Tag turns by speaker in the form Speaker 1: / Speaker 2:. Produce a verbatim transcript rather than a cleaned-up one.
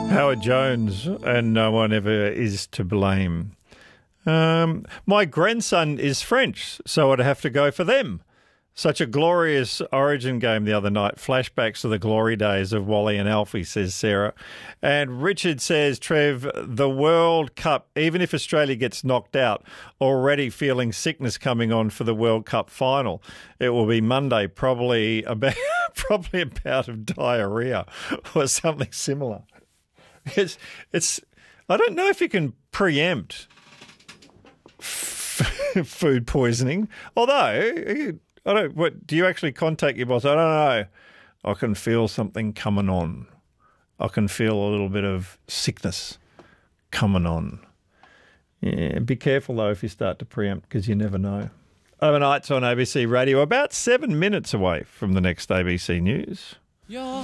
Speaker 1: Howard Jones, and no one ever is to blame. Um, my grandson is French, so I'd have to go for them. Such a glorious Origin game the other night. Flashbacks to the glory days of Wally and Alfie, says Sarah. And Richard says, Trev, the World Cup, even if Australia gets knocked out, already feeling sickness coming on for the World Cup final. It will be Monday, probably about, probably a bout of diarrhea or something similar. It's, it's, I don't know if you can preempt f- food poisoning, although... I don't. What do you actually contact your boss? I don't know. I can feel something coming on. I can feel a little bit of sickness coming on. Yeah, be careful though if you start to preempt, because you never know. Overnight's on A B C Radio, about seven minutes away from the next A B C News.